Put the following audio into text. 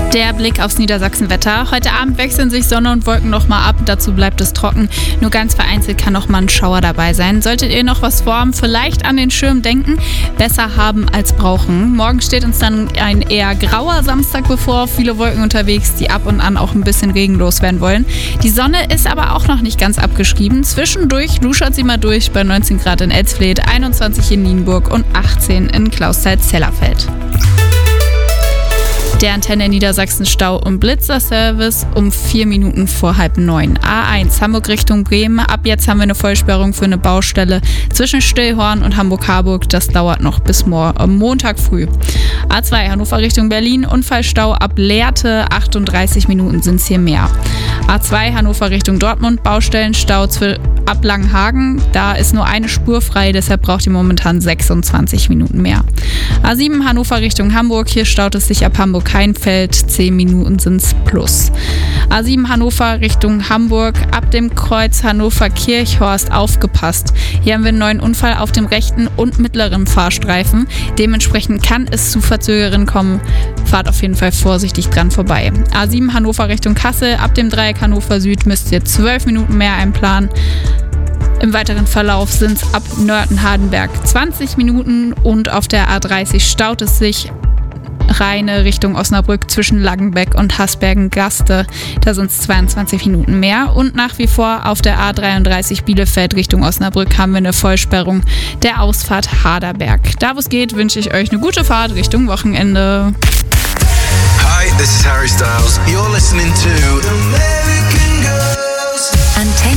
Der Blick aufs Niedersachsenwetter. Heute Abend wechseln sich Sonne und Wolken nochmal ab. Dazu bleibt es trocken. Nur ganz vereinzelt kann nochmal ein Schauer dabei sein. Solltet ihr noch was vorhaben, vielleicht an den Schirm denken. Besser haben als brauchen. Morgen steht uns dann ein eher grauer Samstag bevor. Viele Wolken unterwegs, die ab und an auch ein bisschen regenlos werden wollen. Die Sonne ist aber auch noch nicht ganz abgeschrieben. Zwischendurch luschert sie mal durch bei 19 Grad in Elsfleth, 21 in Nienburg und 18 in Clausthal-Zellerfeld. Der Antenne Niedersachsen Stau- und Blitzerservice um 4 Minuten vor 8:30. A1 Hamburg Richtung Bremen. Ab jetzt haben wir eine Vollsperrung für eine Baustelle zwischen Stillhorn und Hamburg-Harburg. Das dauert noch bis Montag früh. A2 Hannover Richtung Berlin. Unfallstau ab Lehrte. 38 Minuten sind es hier mehr. A2 Hannover Richtung Dortmund. Baustellenstau ab Langenhagen. Da ist nur eine Spur frei, deshalb braucht ihr momentan 26 Minuten mehr. A7 Hannover Richtung Hamburg. Hier staut es sich ab Hamburg-Heinfeld. 10 Minuten sind es plus. A7 Hannover Richtung Hamburg. Ab dem Kreuz Hannover-Kirchhorst aufgepasst. Hier haben wir einen neuen Unfall auf dem rechten und mittleren Fahrstreifen. Dementsprechend kann es zu Verzögerungen kommen. Fahrt auf jeden Fall vorsichtig dran vorbei. A7 Hannover Richtung Kassel. Ab dem Dreieck Hannover Süd müsst ihr 12 Minuten mehr einplanen. Im weiteren Verlauf sind es ab Nörten-Hardenberg 20 Minuten und auf der A30 staut es sich Rheine Richtung Osnabrück zwischen Langenbeck und Hasbergen-Gaste. Da sind es 22 Minuten mehr. Und nach wie vor auf der A33 Bielefeld Richtung Osnabrück haben wir eine Vollsperrung der Ausfahrt Harderberg. Da wo es geht, wünsche ich euch eine gute Fahrt Richtung Wochenende. Hi, this is Harry Styles. You're listening to American Girls. Antenne